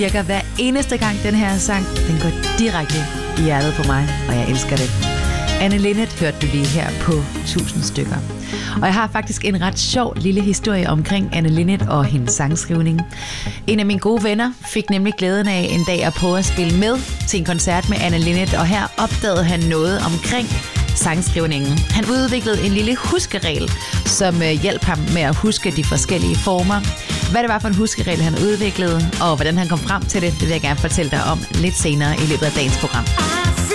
virker hver eneste gang den her sang. Den går direkte i hjertet på mig, og jeg elsker det. Anne Linnet hørte du lige her på 1000 stykker. Og jeg har faktisk en ret sjov lille historie omkring Anne Linnet og hendes sangskrivning. En af mine gode venner fik nemlig glæden af en dag at prøve at spille med til en koncert med Anne Linnet, og her opdagede han noget omkring sangskrivningen. Han udviklede en lille huskeregel, som hjalp ham med at huske de forskellige former. Hvad det var for en huskeregel, han udviklede, og hvordan han kom frem til det, det vil jeg gerne fortælle dig om lidt senere i løbet af dagens program.